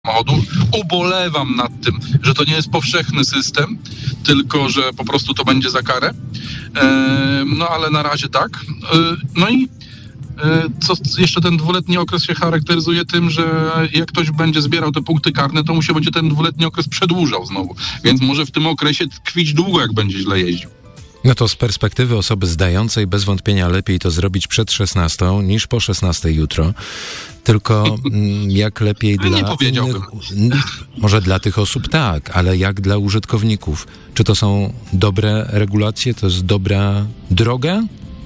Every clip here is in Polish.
samochodu. Ubolewam nad tym, że to nie jest powszechny system, tylko że po prostu to będzie za karę. No ale na razie tak. No i co jeszcze ten 2-letni okres się charakteryzuje tym, że jak ktoś będzie zbierał te punkty karne, to mu się będzie ten 2-letni okres przedłużał znowu. Więc może w tym okresie tkwić długo, jak będzie źle jeździł. No to z perspektywy osoby zdającej bez wątpienia lepiej to zrobić przed 16 niż po 16 jutro. Tylko jak lepiej dla nie powiedziałbym. Może dla tych osób tak, ale jak dla użytkowników? Czy to są dobre regulacje? To jest dobra droga?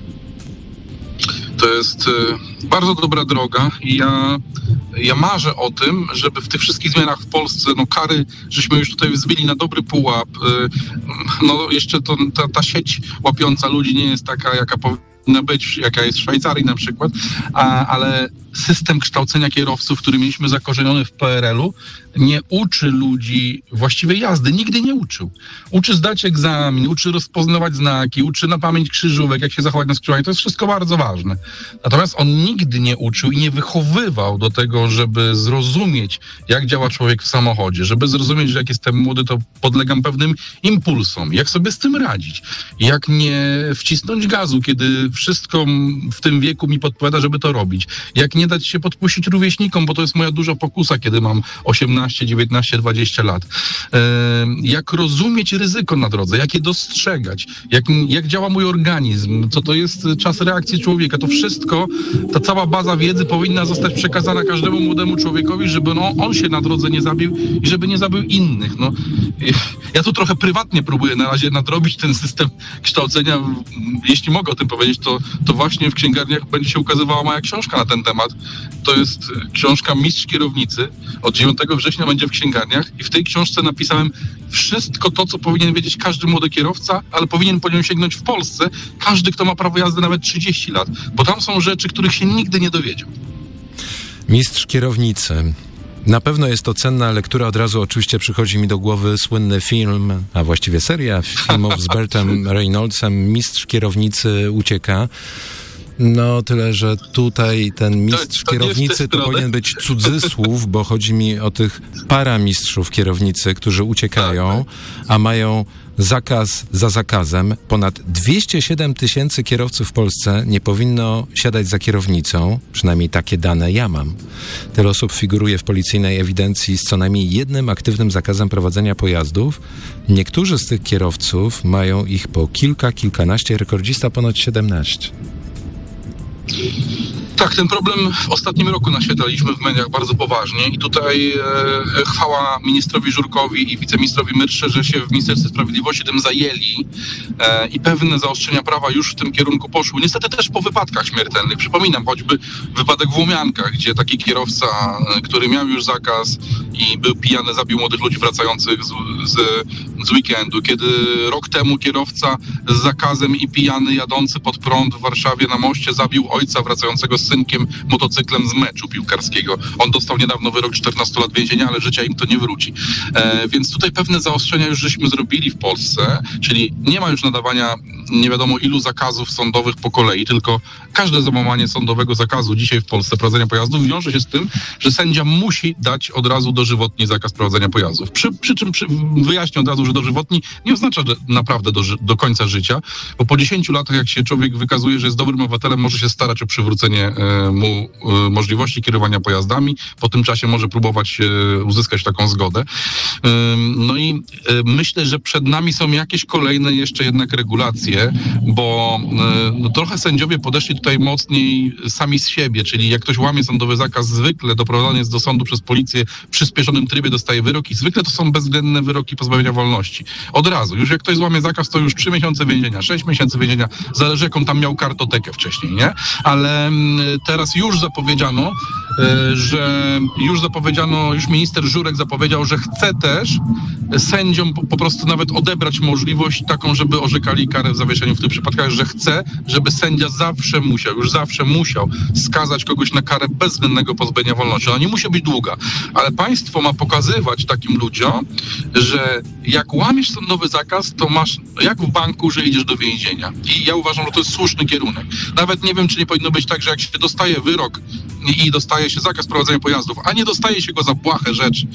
To jest bardzo dobra droga i ja marzę o tym, żeby w tych wszystkich zmianach w Polsce, kary, żeśmy już tutaj wzbili na dobry pułap, jeszcze ta sieć łapiąca ludzi nie jest taka, jaka powinna być, jaka jest w Szwajcarii na przykład, ale system kształcenia kierowców, który mieliśmy zakorzeniony w PRL-u, nie uczy ludzi właściwej jazdy. Nigdy nie uczył. Uczy zdać egzamin, uczy rozpoznawać znaki, uczy na pamięć krzyżówek, jak się zachować na skrzyżowaniu. To jest wszystko bardzo ważne. Natomiast on nigdy nie uczył i nie wychowywał do tego, żeby zrozumieć, jak działa człowiek w samochodzie, żeby zrozumieć, że jak jestem młody, to podlegam pewnym impulsom. Jak sobie z tym radzić? Jak nie wcisnąć gazu, kiedy wszystko w tym wieku mi podpowiada, żeby to robić? Jak nie dać się podpuścić rówieśnikom, bo to jest moja duża pokusa, kiedy mam 18, 19, 20 lat. Jak rozumieć ryzyko na drodze, jak je dostrzegać, jak działa mój organizm, co to jest czas reakcji człowieka. To wszystko, ta cała baza wiedzy powinna zostać przekazana każdemu młodemu człowiekowi, żeby on się na drodze nie zabił i żeby nie zabił innych. Ja tu trochę prywatnie próbuję na razie nadrobić ten system kształcenia. Jeśli mogę o tym powiedzieć, to właśnie w księgarniach będzie się ukazywała moja książka na ten temat. To jest książka Mistrz Kierownicy. Od 9 września będzie w księgarniach i w tej książce napisałem wszystko to, co powinien wiedzieć każdy młody kierowca, ale powinien po nią sięgnąć w Polsce każdy, kto ma prawo jazdy nawet 30 lat, bo tam są rzeczy, których się nigdy nie dowiedział. Mistrz Kierownicy. Na pewno jest to cenna lektura. Od razu oczywiście przychodzi mi do głowy słynny film, a właściwie seria filmów z Bertem Reynoldsem. Mistrz Kierownicy ucieka. Tyle, że tutaj ten mistrz kierownicy to powinien być cudzysłów, bo chodzi mi o tych paramistrzów kierownicy, którzy uciekają, a mają zakaz za zakazem. Ponad 207 000 kierowców w Polsce nie powinno siadać za kierownicą, przynajmniej takie dane ja mam. Tyle osób figuruje w policyjnej ewidencji z co najmniej jednym aktywnym zakazem prowadzenia pojazdów. Niektórzy z tych kierowców mają ich po kilkanaście, rekordzista ponad 17. Tak, ten problem w ostatnim roku naświetlaliśmy w mediach bardzo poważnie i tutaj chwała ministrowi Żurkowi i wiceministrowi Myrsze, że się w Ministerstwie Sprawiedliwości tym zajęli i pewne zaostrzenia prawa już w tym kierunku poszły. Niestety też po wypadkach śmiertelnych. Przypominam choćby wypadek w Łomiankach, gdzie taki kierowca, który miał już zakaz i był pijany, zabił młodych ludzi wracających z weekendu. Kiedy rok temu kierowca z zakazem i pijany jadący pod prąd w Warszawie na moście zabił ojca wracającego z synkiem motocyklem z meczu piłkarskiego. On dostał niedawno wyrok 14 lat więzienia, ale życia im to nie wróci. Więc tutaj pewne zaostrzenia już żeśmy zrobili w Polsce, czyli nie ma już nadawania nie wiadomo ilu zakazów sądowych po kolei, tylko każde złamanie sądowego zakazu dzisiaj w Polsce prowadzenia pojazdów wiąże się z tym, że sędzia musi dać od razu dożywotni zakaz prowadzenia pojazdów. Przy czym wyjaśnię od razu, że dożywotni nie oznacza że naprawdę do końca życia, bo po 10 latach, jak się człowiek wykazuje, że jest dobrym obywatelem, może się starać o przywrócenie mu możliwości kierowania pojazdami. Po tym czasie może próbować uzyskać taką zgodę. No i myślę, że przed nami są jakieś kolejne jeszcze jednak regulacje, bo trochę sędziowie podeszli tutaj mocniej sami z siebie, czyli jak ktoś łamie sądowy zakaz, zwykle doprowadzany jest do sądu przez policję w przyspieszonym trybie, dostaje wyrok i zwykle to są bezwzględne wyroki pozbawienia wolności. Od razu. Już jak ktoś złamie zakaz, to już 3 miesiące więzienia, 6 miesięcy więzienia, zależy jaką tam miał kartotekę wcześniej, nie? Ale teraz już zapowiedziano, już minister Żurek zapowiedział, że chce też sędziom po prostu nawet odebrać możliwość taką, żeby orzekali karę w zawieszeniu w tych przypadkach, że chce, żeby sędzia zawsze musiał skazać kogoś na karę bezwzględnego pozbawienia wolności. Ona nie musi być długa, ale państwo ma pokazywać takim ludziom, że jak łamiesz sądowy zakaz, to masz jak w banku, że idziesz do więzienia. I ja uważam, że to jest słuszny kierunek. Nawet nie wiem, czy nie powinno być tak, że jak się dostaje wyrok i dostaje się zakaz prowadzenia pojazdów, a nie dostaje się go za błahe rzeczy,